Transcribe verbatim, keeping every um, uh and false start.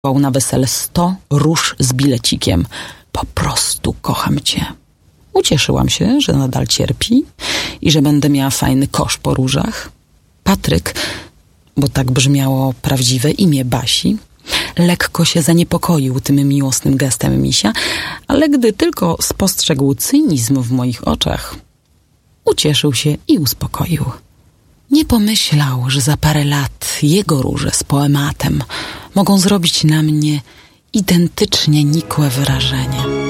na wesele sto róż z bilecikiem. Po prostu kocham cię. Ucieszyłam się, że nadal cierpi i że będę miała fajny kosz po różach. Patryk, bo tak brzmiało prawdziwe imię Basi, lekko się zaniepokoił tym miłosnym gestem misia, ale gdy tylko spostrzegł cynizm w moich oczach, ucieszył się i uspokoił. Nie pomyślał, że za parę lat jego róże z poematem mogą zrobić na mnie identycznie nikłe wrażenie.